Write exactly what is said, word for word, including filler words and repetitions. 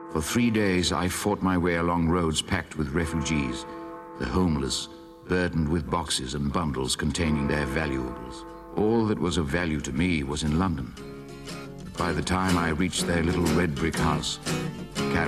For three days, I fought my way along roads packed with refugees, the homeless, burdened with boxes and bundles containing their valuables. All that was of value to me was in London. By the time I reached their little red brick house,